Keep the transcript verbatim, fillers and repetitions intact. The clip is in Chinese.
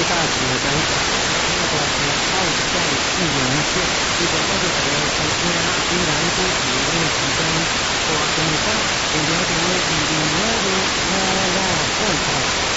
大型的灯管，那个是奥赛自然线，如果我哋个开车啊，虽然都是那个时间多更加，并且我哋二零二五我我我看看。